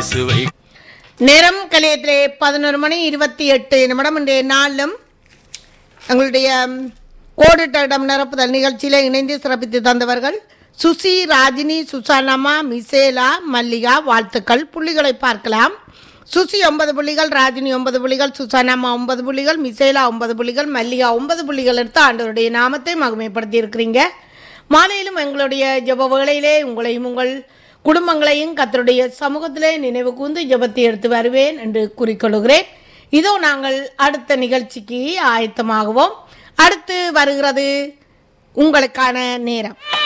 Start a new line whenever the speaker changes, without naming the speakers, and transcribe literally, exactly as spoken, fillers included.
இயேசுவை.
நேரம் கலையத்திலே பதினொரு மணி இருபத்தி எட்டு நிமிடம். இன்றைய நாளிலும் எங்களுடைய கோடிட்ட இடம் நிரப்புதல் நிகழ்ச்சியில் இணைந்து சிறப்பித்து தந்தவர்கள் சுசி, ராஜினி, சுசானம்மா, மிசேலா, மல்லிகா. வாழ்த்துக்கள். புள்ளிகளை பார்க்கலாம். சுசி ஒன்பது புள்ளிகள், ராஜினி ஒன்பது புள்ளிகள், சுசானம்மா ஒன்பது புள்ளிகள், மிசேலா ஒன்பது புள்ளிகள், மல்லிகா ஒன்பது புள்ளிகள் எடுத்து ஆண்டவருடைய நாமத்தை மகிமைப்படுத்தி இருக்கிறீங்க. மாலையிலும் எங்களுடைய ஜெப வேளையிலே உங்களையும் உங்கள் குடும்பங்களையும் கர்த்தருடைய சமூகத்திலே நினைவு கூர்ந்து ஜெபத்தை எடுத்து வருவேன் என்று கூறிக்கொள்கிறேன். இதோ நாங்கள் அடுத்த நிகழ்ச்சிக்கு ஆயத்தமாகுவோம். அடுத்து வருகிறது உங்களுக்கான நேரம்.